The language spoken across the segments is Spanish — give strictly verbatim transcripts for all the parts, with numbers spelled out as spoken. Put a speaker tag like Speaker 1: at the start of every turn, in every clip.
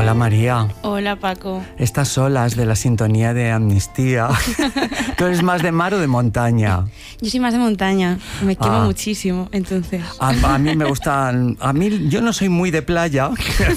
Speaker 1: Hola María.
Speaker 2: Hola Paco.
Speaker 1: Estas olas de la sintonía de Amnistía. ¿Tú eres más de mar o de montaña?
Speaker 2: Yo soy más de montaña, me quemo
Speaker 1: Ah.
Speaker 2: muchísimo, entonces.
Speaker 1: A, a mí me gustan... A mí, yo no soy muy de playa,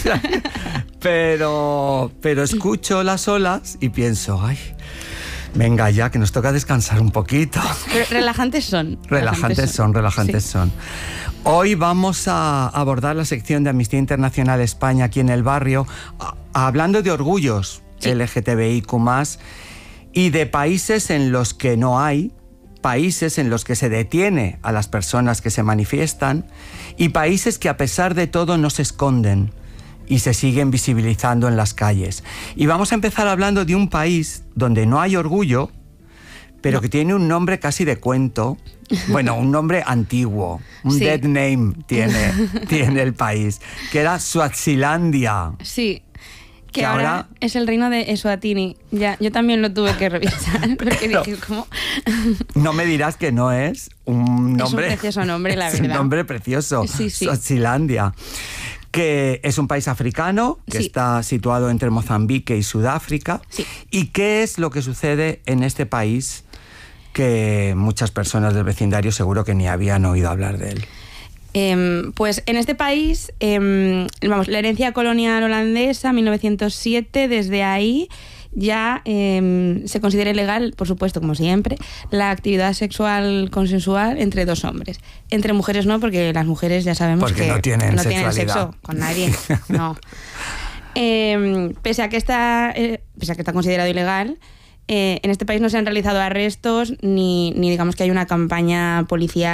Speaker 1: pero, pero escucho las olas y pienso, ay, venga ya, que nos toca descansar un poquito.
Speaker 2: Pero relajantes son.
Speaker 1: Relajantes son, relajantes
Speaker 2: sí.
Speaker 1: son. Hoy vamos a abordar la sección de Amnistía Internacional España aquí en el barrio, a, hablando de orgullos
Speaker 2: Sí.
Speaker 1: L G T B I Q más, y de países en los que no hay, países en los que se detiene a las personas que se manifiestan, y países que a pesar de todo no se esconden y se siguen visibilizando en las calles. Y vamos a empezar hablando de un país donde no hay orgullo, pero
Speaker 2: No.
Speaker 1: que tiene un nombre casi de cuento. Bueno, un nombre antiguo, un
Speaker 2: Sí.
Speaker 1: dead name tiene, tiene el país, que era Suazilandia.
Speaker 2: Sí, que
Speaker 1: Que
Speaker 2: ahora,
Speaker 1: ahora-
Speaker 2: es el reino de Eswatini. Ya, yo también lo tuve que revisar, porque
Speaker 1: Pero-
Speaker 2: dije, ¿cómo?
Speaker 1: No me dirás que no es un nombre...
Speaker 2: Es un precioso nombre, la
Speaker 1: Es un
Speaker 2: verdad.
Speaker 1: nombre precioso,
Speaker 2: Sí, sí.
Speaker 1: Suazilandia, que es un país africano, que
Speaker 2: Sí.
Speaker 1: está situado entre Mozambique y Sudáfrica.
Speaker 2: Sí.
Speaker 1: ¿Y qué es lo que sucede en este país que muchas personas del vecindario seguro que ni habían oído hablar de él?
Speaker 2: Em, pues en este país, em, vamos, la herencia colonial holandesa, mil novecientos siete, desde ahí ya em, se considera ilegal, por supuesto, como siempre, la actividad sexual consensual entre dos hombres. Entre mujeres no, porque las mujeres ya sabemos
Speaker 1: Porque
Speaker 2: que
Speaker 1: no tienen
Speaker 2: no tienen
Speaker 1: sexualidad.
Speaker 2: sexo con nadie. No. Em, pese a que está, eh, pese a que está considerado ilegal, eh, en este país no se han realizado arrestos ni, ni digamos que hay una campaña policial